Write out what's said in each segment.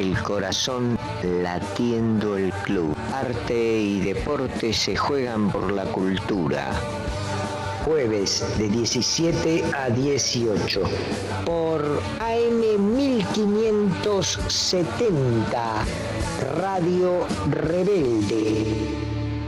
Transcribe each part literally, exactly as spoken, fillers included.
el corazón latiendo el club. Arte y deporte se juegan por la cultura. Jueves de diecisiete a dieciocho por A M mil quinientos setenta, Radio Rebelde.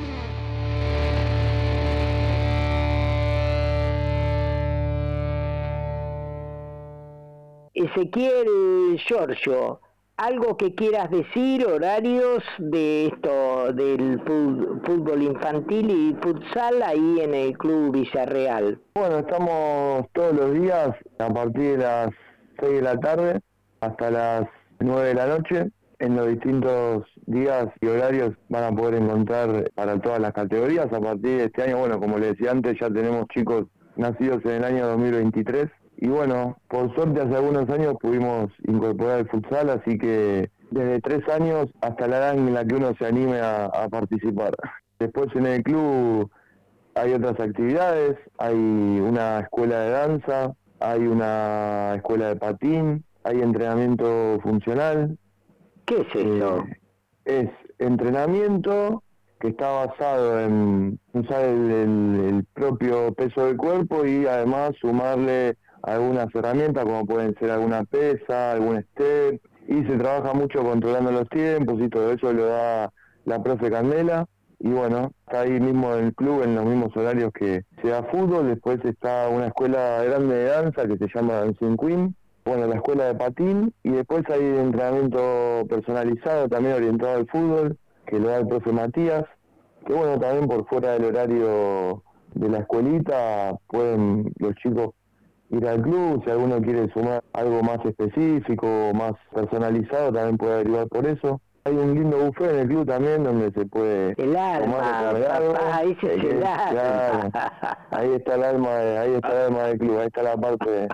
Ezequiel Giorgio, algo que quieras decir, horarios de esto del fútbol infantil y futsal ahí en el Club Villarreal. Bueno, estamos todos los días a partir de las seis de la tarde hasta las nueve de la noche. En los distintos días y horarios van a poder encontrar para todas las categorías. A partir de este año, bueno, como les decía antes, ya tenemos chicos nacidos en el año dos mil veintitrés. Y bueno, por suerte hace algunos años pudimos incorporar el futsal, así que desde tres años hasta la edad en la que uno se anime a, a participar. Después en el club hay otras actividades, hay una escuela de danza, hay una escuela de patín, hay entrenamiento funcional. ¿Qué es eso? Eh, es entrenamiento que está basado en usar el, el, el propio peso del cuerpo y además sumarle algunas herramientas como pueden ser alguna pesa, algún step, y se trabaja mucho controlando los tiempos y todo eso lo da la profe Candela. Y bueno, está ahí mismo en el club, en los mismos horarios que se da fútbol. Después está una escuela grande de danza que se llama Dancing Queen, bueno, la escuela de patín, y después hay entrenamiento personalizado también orientado al fútbol, que lo da el profe Matías, que bueno, también por fuera del horario de la escuelita pueden los chicos ir al club. Si alguno quiere sumar algo más específico, más personalizado, también puede derivar por eso. Hay un lindo buffet en el club también donde se puede el alma, papá, ese es el alma. Claro, ahí está el alma, de, ahí está el alma del club, ahí está la parte,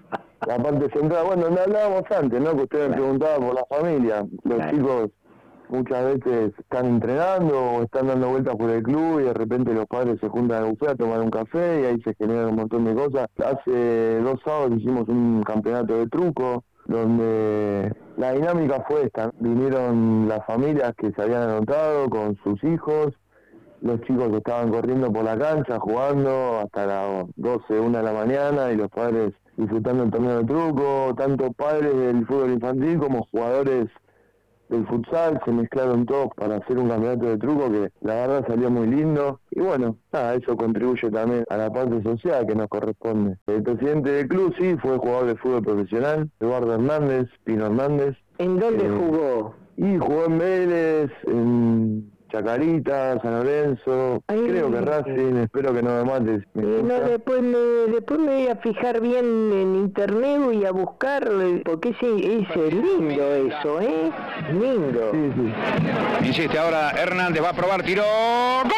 la parte central. Bueno, no hablábamos antes, ¿no? Que usted me preguntaba por la familia. Los claro. chicos muchas veces están entrenando o están dando vueltas por el club y de repente los padres se juntan al buffet a tomar un café y ahí se generan un montón de cosas. Hace dos sábados hicimos un campeonato de truco donde la dinámica fue esta. Vinieron las familias que se habían anotado con sus hijos, los chicos que estaban corriendo por la cancha, jugando hasta las doce, una de la mañana, y los padres disfrutando el torneo de truco, tanto padres del fútbol infantil como jugadores del futsal, se mezclaron todos para hacer un campeonato de truco que la verdad salió muy lindo. Y bueno, nada, eso contribuye también a la parte social que nos corresponde. El presidente del club sí fue jugador de fútbol profesional, Eduardo Hernández, Pino Hernández. ¿En dónde eh, jugó? Y jugó en Vélez, en Chacarita, San Lorenzo, Ay, creo que Racing, espero que no me mates. Me eh, no, después me, después me voy a fijar bien en internet, voy a buscar, porque ese, ese es lindo eso, ¿eh? Lindo. Sí, sí. Insiste ahora Hernández, va a probar, tiró. ¡Gol!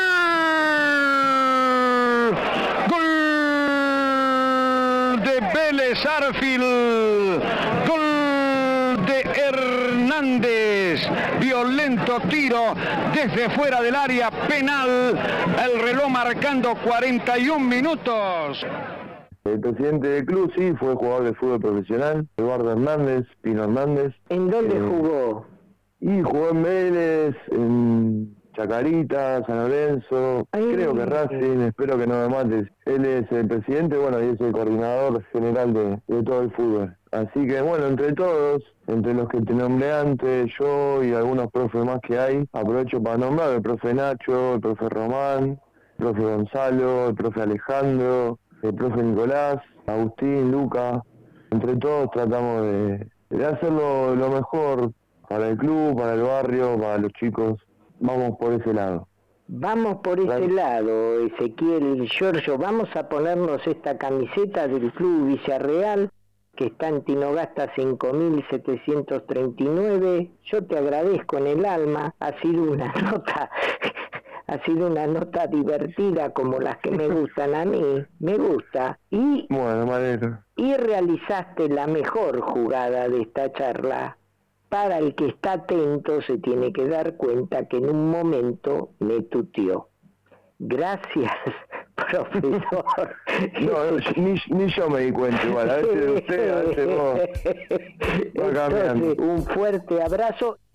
¡Gol de Vélez Arfield! ¡Gol de Hernández! Violento tiro desde fuera del área penal, el reloj marcando cuarenta y un minutos. El presidente del club sí fue jugador de fútbol profesional, Eduardo Hernández, Pino Hernández. ¿En dónde eh, jugó? Y jugó en Vélez, en Chacarita, San Lorenzo, Ay, creo que Racing, espero que no me mates. Él es el presidente, bueno, y es el coordinador general de, de todo el fútbol. Así que bueno, entre todos, entre los que te nombré antes, yo y algunos profes más que hay, aprovecho para nombrar el profe Nacho, el profe Román, el profe Gonzalo, el profe Alejandro, el profe Nicolás, Agustín, Luca. Entre todos tratamos de, de hacerlo lo mejor para el club, para el barrio, para los chicos. Vamos por ese lado. Vamos por ese Gracias. lado, Ezequiel Giorgio. Vamos a ponernos esta camiseta del Club Villarreal, que está en Tinogasta cinco mil setecientos treinta y nueve. Yo te agradezco en el alma, ha sido una nota, ha sido una nota divertida como las que me gustan a mí, me gusta. Y, bueno, madero. Y realizaste la mejor jugada de esta charla. Para el que está atento se tiene que dar cuenta que en un momento me tuteó. Gracias por profesor. No, ni, ni yo me di cuenta igual, a veces de usted, a veces vos. Va cambiando. Entonces, un fuerte abrazo.